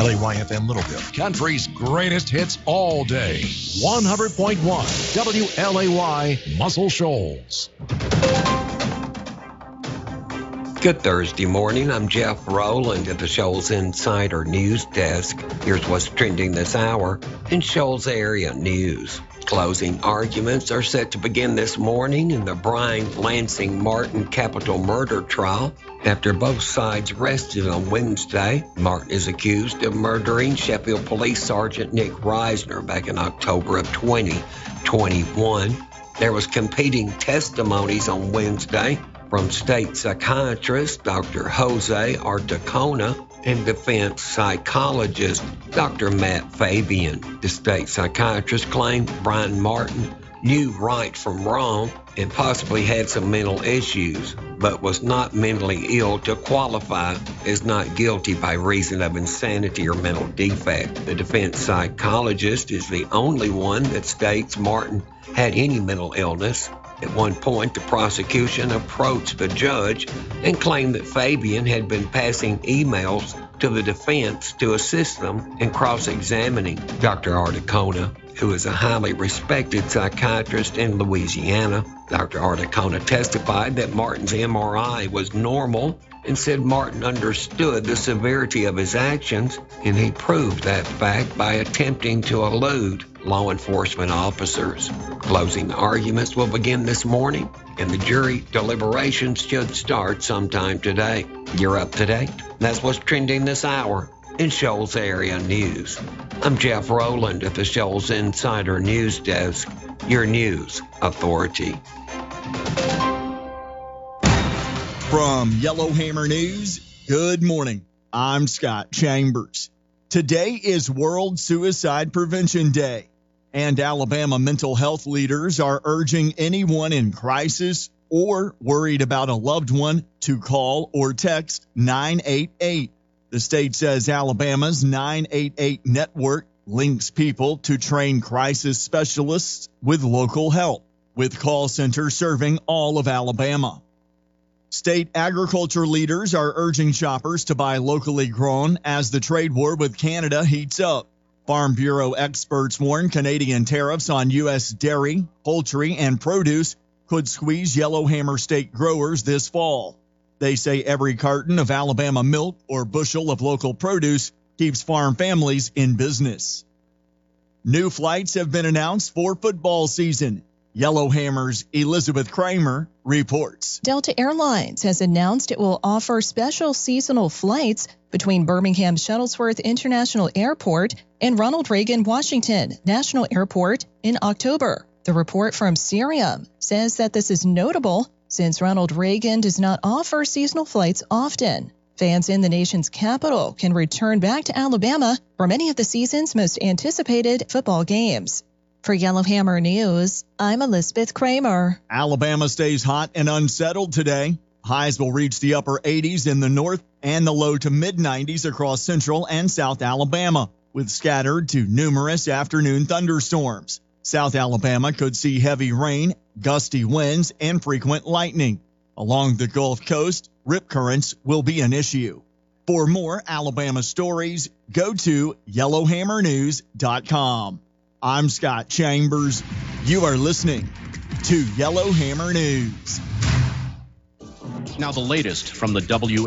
LAYFM Littleville, country's greatest hits all day. 100.1 WLAY Muscle Shoals. Good Thursday morning. I'm Jeff Rowland at the Shoals Insider News Desk. Here's what's trending this hour in Shoals area news. Closing arguments are set to begin this morning in the Brian Lansing Martin capital murder trial. After both sides rested on Wednesday, Martin is accused of murdering Sheffield Police Sergeant Nick Reisner back in October of 2021. There was competing testimonies on Wednesday from state psychiatrist Dr. Jose Artacona and defense psychologist Dr. Matt Fabian. The state psychiatrist claimed Brian Martin knew right from wrong and possibly had some mental issues, but was not mentally ill to qualify as not guilty by reason of insanity or mental defect. The defense psychologist is the only one that states Martin had any mental illness. At one point, the prosecution approached the judge and claimed that Fabian had been passing emails to the defense to assist them in cross-examining Dr. Artacona, who is a highly respected psychiatrist in Louisiana. Dr. Artacona testified that Martin's MRI was normal and said Martin understood the severity of his actions, and he proved that fact by attempting to elude law enforcement officers. Closing arguments will begin this morning, and the jury deliberations should start sometime today. You're up to date. That's what's trending this hour in Shoals area news. I'm Jeff Rowland at the Shoals Insider News Desk, your news authority. From Yellowhammer News, good morning. I'm Scott Chambers. Today is World Suicide Prevention Day, and Alabama mental health leaders are urging anyone in crisis or worried about a loved one to call or text 988. The state says Alabama's 988 network links people to trained crisis specialists with local help, with call centers serving all of Alabama. State agriculture leaders are urging shoppers to buy locally grown as the trade war with Canada heats up. Farm Bureau experts warn Canadian tariffs on U.S. dairy, poultry, and produce could squeeze Yellowhammer State growers this fall. They say every carton of Alabama milk or bushel of local produce keeps farm families in business. New flights have been announced for football season. Yellowhammer's Elizabeth Kramer reports. Delta Airlines has announced it will offer special seasonal flights between Birmingham Shuttlesworth International Airport and Ronald Reagan Washington National Airport in October. The report from Cirium says that this is notable since Ronald Reagan does not offer seasonal flights often. Fans in the nation's capital can return back to Alabama for many of the season's most anticipated football games. For Yellowhammer News, I'm Elizabeth Kramer. Alabama stays hot and unsettled today. Highs will reach the upper 80s in the north and the low to mid-90s across central and south Alabama, with scattered to numerous afternoon thunderstorms. South Alabama could see heavy rain, gusty winds, and frequent lightning. Along the Gulf Coast, rip currents will be an issue. For more Alabama stories, go to yellowhammernews.com. I'm Scott Chambers. You are listening to Yellowhammer News. Now the latest from the